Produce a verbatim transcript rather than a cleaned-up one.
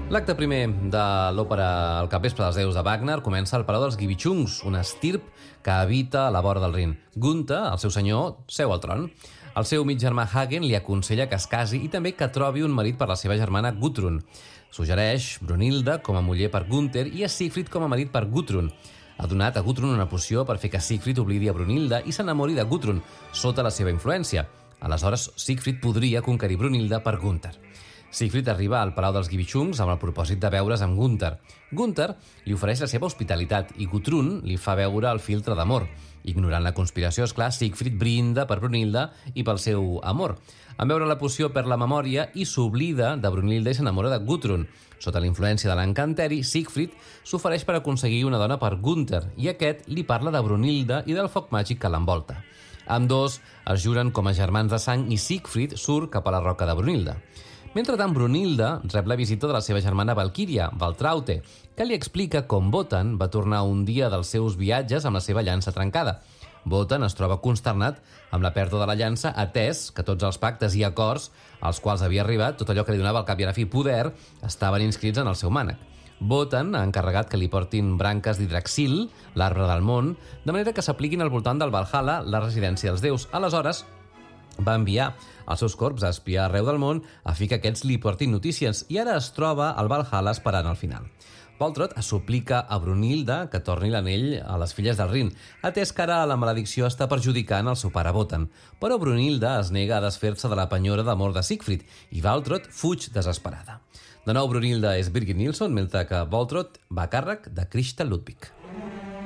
L'acte primer de l'òpera El capvespre dels déus de Wagner comença al Palau dels Gibichungs, una estirp que habita a la vora del Rin. Gunther, el seu senyor, seu al tron. El seu mig germà Hagen li aconsella que es casi i també que trobi un marit per la seva germana Gudrun. Suggereix Brunilda com a muller per Gunther i a Siegfried com a marit per Gudrun. Ha donat a Gudrun una poció per fer que Siegfried oblidi a Brunilda i s'enamori de Gudrun, sota la seva influència. Aleshores, Siegfried podria conquerir Brunilda per Gunther. Siegfried arriba al Palau dels Gibichungs amb el propòsit de veure's amb Gunther. Gunther li ofereix la seva hospitalitat i Gudrun li fa veure el filtre d'amor. Ignorant la conspiració, esclar, Siegfried brinda per Brunilda i pel seu amor. En veure la poció perd la memòria i s'oblida de Brunilda i s'enamora de Gudrun. Sota la influència de l'encanteri, Siegfried s'ofereix per aconseguir una dona per Gunther i aquest li parla de Brunilda i del foc màgic que l'envolta. Ambdós es juren com a germans de sang i Siegfried surt cap a la roca de Brunilda. Mentrestant, Brunilda rep la visita de la seva germana Valkyria, Valtraute, que li explica com Wotan va tornar un dia dels seus viatges amb la seva llança trencada. Wotan es troba consternat amb la pèrdua de la llança, atès que tots els pactes i acords als quals havia arribat, tot allò que li donava al cap i a la fi poder, estaven inscrits en el seu mànec. Wotan ha encarregat que li portin branques d'Hidraxil, l'arbre del món, de manera que s'apliquin al voltant del Valhalla, la residència dels déus. Aleshores, va enviar els seus corps a espiar arreu del món a fi que aquests li portin notícies i ara es troba al Valhalla esperant al final. Baltrot es suplica a Brunilda que torni l'anell a les filles del Rin, atès que ara la maledicció està perjudicant el seu pare Wotan. Però Brunilda es nega a desfer-se de la penyora d'amor de Siegfried i Baltrot fuig desesperada. De nou, Brunilda és Birgit Nilsson, mentre que Baltrot va a càrrec de Krista Ludwig.